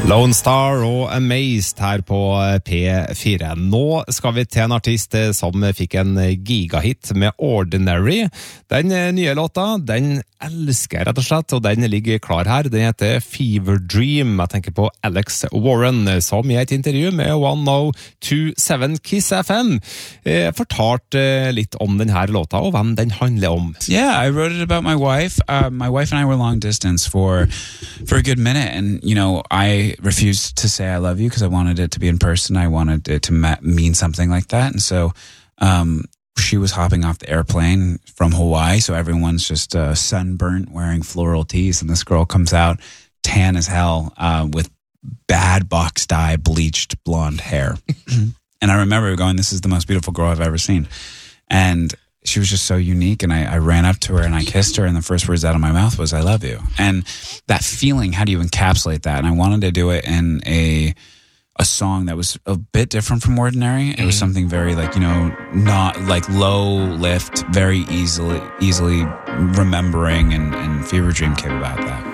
Lone Star og Amazed her på P4. Nå skal vi til en artist som fikk en gigahit med Ordinary. Den nye låta, den elsker jeg rett og slett, og den ligger klar her. Den heter Fever Dream. Jeg tenker på Alex Warren, som i et intervju med 1027 Kiss FM fortalte litt om denne låta og hvem den handler om. Yeah, I wrote it about my wife. My wife and I were long distance for a good minute, and you know, I refused to say I love you because I wanted it to be in person. I wanted it to mean something like that, and so she was hopping off the airplane from Hawaii, so everyone's just sunburnt, wearing floral tees, and this girl comes out tan as hell with bad box dye, bleached blonde hair. And I remember going, this is the most beautiful girl I've ever seen. And she was just so unique, and I ran up to her and I kissed her, and the first words out of my mouth was, I love you. And that feeling, how do you encapsulate that? And I wanted to do it in a song that was a bit different from Ordinary. It was something very not like low lift, very easily remembering, and Fever Dream came about that.